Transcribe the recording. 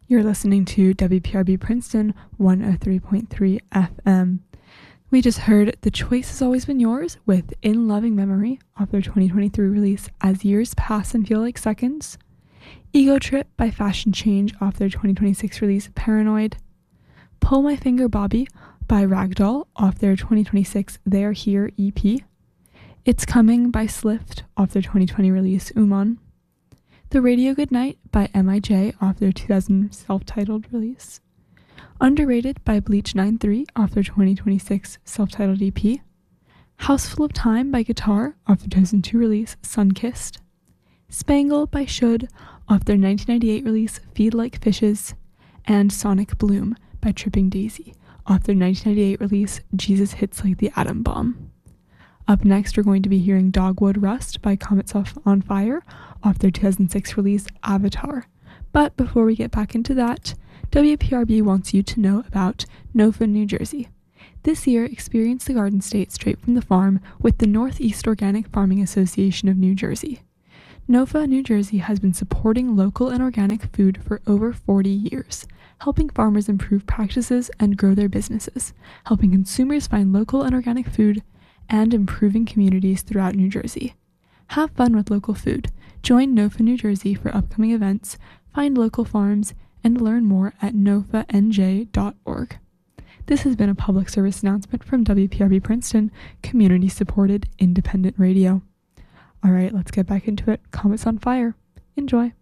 You're listening to WPRB Princeton 103.3 FM. We just heard The Choice Has Always Been Yours with In Loving Memory off their 2023 release As Years Pass and Feel Like Seconds. Ego Trip by Fashion Change off their 2026 release Paranoid. Pull My Finger Bobby by Ragdoll off their 2026 They Are Here EP. It's Coming by Slift off their 2020 release Uman. The Radio Goodnight by M.I.J. off their 2000 self-titled release. Underrated by Bleach 93 off their 2026 self-titled EP. House Full of Time by Guitar off their 2002 release Sunkissed. Spangle by Should off their 1998 release Feed Like Fishes. And Sonic Bloom by Tripping Daisy off their 1998 release Jesus Hits Like the Atom Bomb. Up next, we're going to be hearing Dogwood Rust by Comets on Fire off their 2006 release Avatar. But before we get back into that, WPRB wants you to know about NOFA, New Jersey. This year, experience the Garden State straight from the farm with the Northeast Organic Farming Association of New Jersey. NOFA, New Jersey has been supporting local and organic food for over 40 years, helping farmers improve practices and grow their businesses, helping consumers find local and organic food, and improving communities throughout New Jersey. Have fun with local food. Join NOFA New Jersey for upcoming events, find local farms, and learn more at nofanj.org. This has been a public service announcement from WPRB Princeton, community-supported independent radio. All right, let's get back into it. Comets on Fire. Enjoy.